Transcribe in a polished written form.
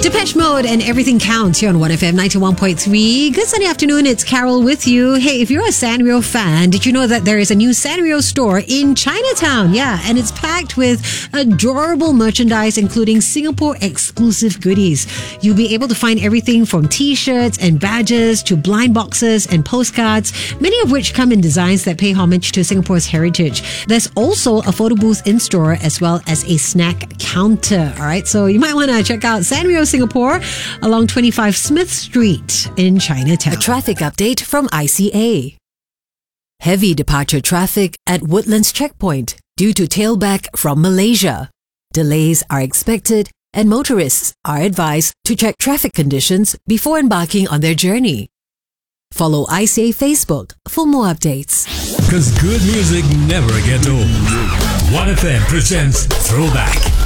Depeche Mode and Everything Counts here on 1FM 91.3. Good Sunday afternoon, it's Carol with you. Hey, if you're a Sanrio fan, did you know that there is a new Sanrio store in Chinatown? Yeah, and it's packed with adorable merchandise, including Singapore exclusive goodies. You'll be able to find everything from t-shirts and badges to blind boxes and postcards, many of which come in designs that pay homage to Singapore's heritage. There's also a photo booth in store as well as a snack counter. All right, so you might want to check out Sanrio Singapore along 25 Smith Street in Chinatown. A traffic update from ICA. Heavy departure traffic at Woodlands Checkpoint due to tailback from Malaysia. Delays are expected and motorists are advised to check traffic conditions before embarking on their journey. Follow ICA Facebook for more updates. Because good music never gets old. 1FM presents Throwback.